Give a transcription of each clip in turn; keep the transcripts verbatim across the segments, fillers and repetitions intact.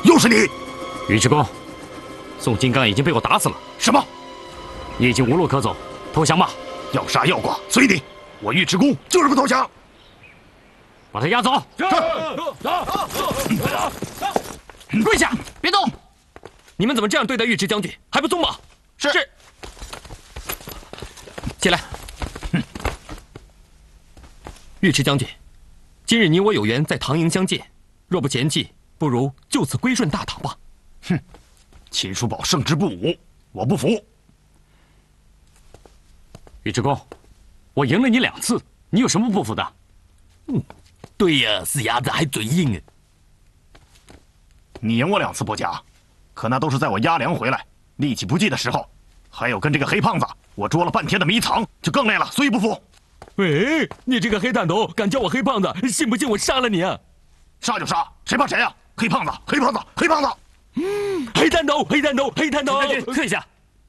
又是你！ 尉迟恭，宋金刚已经被我打死了。 什么？ 你已经无路可走，投降吧！ 要杀要剐随你，我尉迟恭就是不投降。 把他押走。跪下，别动！你们怎么这样对待尉迟将军？还不松绑？ 是。 是。起来。尉迟将军，今日你我有缘在唐营相见，若不嫌弃，不如就此归顺大唐吧。 哼，秦叔宝胜之不武，我不服。 尉迟恭，我赢了你两次，你有什么不服的？ 嗯，对呀，死鸭子还嘴硬啊。 你赢我两次不假，可那都是在我押粮回来力气不济的时候，还有跟这个黑胖子我捉了半天的迷藏，就更累了，所以不服。 喂，你这个黑探头，敢叫我黑胖子，信不信我杀了你啊？ 杀就杀，谁怕谁呀、啊？黑胖子，黑胖子，黑胖子！ 嗯，黑探头，黑探头，黑探头！ 将军，退下。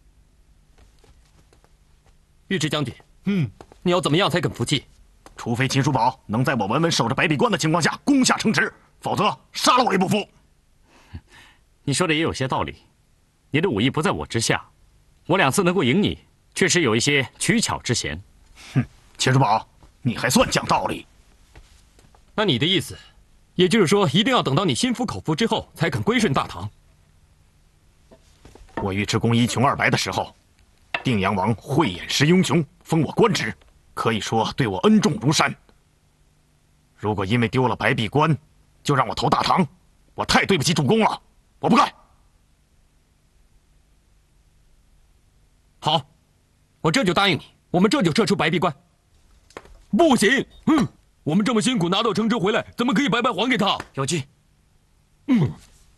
尉迟将军， 嗯， 你要怎么样才肯服气？ 除非秦叔宝能在我稳稳守着白壁关的情况下攻下城池，否则杀了我也不服。 你说的也有些道理，你的武艺不在我之下，我两次能够赢你，确实有一些取巧之嫌。 哼，秦叔宝，你还算讲道理。 那你的意思，也就是说，一定要等到你心服口服之后，才肯归顺大唐？ 我尉迟恭一穷二白的时候，定阳王慧眼识英雄，封我官职，可以说对我恩重如山。如果因为丢了白壁关，就让我投大唐，我太对不起主公了，我不干。 好，我这就答应你，我们这就撤出白壁关。 不行，嗯，我们这么辛苦拿到城池回来，怎么可以白白还给他？ 有计。 嗯，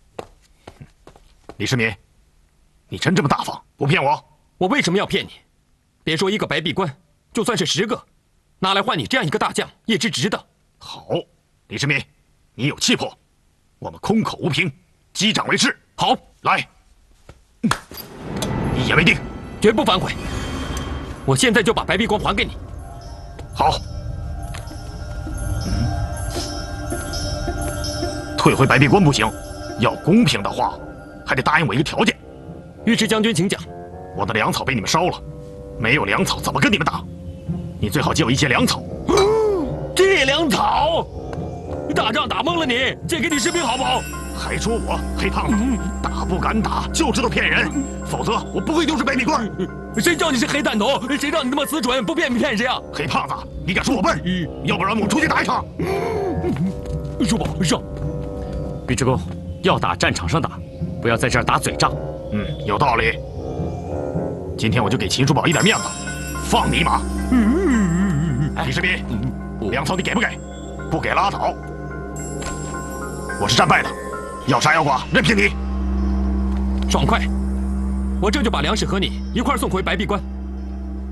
李世民，你真这么大方，不骗我？ 我为什么要骗你？别说一个白壁关，就算是十个，拿来换你这样一个大将，也是值得。 好，李世民，你有气魄，我们空口无凭，击掌为誓。 好， 来，嗯、一言为定， 绝不反悔。我现在就把白壁关还给你。 好。嗯，退回白壁关不行，要公平的话，还得答应我一个条件。 尉迟将军，请讲。 我的粮草被你们烧了，没有粮草怎么跟你们打？你最好借我一些粮草。 借粮草？打仗打懵了你，借给你士兵好不好？ 还说我黑胖子，打不敢打，就知道骗人，否则我不会丢失白壁关。 谁叫你是黑探头？谁让你那么死准？不骗你骗谁啊？ 黑胖子，你敢说我笨？要不然我们出去打一场。 叔宝上。 尉迟恭，要打战场上打，不要在这儿打嘴仗。 嗯，有道理。今天我就给秦叔宝一点面子，放你一马。李世民，粮草你给不给？不给拉倒。我是战败的，要杀要剐任凭你。 爽快！我这就把粮食和你一块送回白壁关。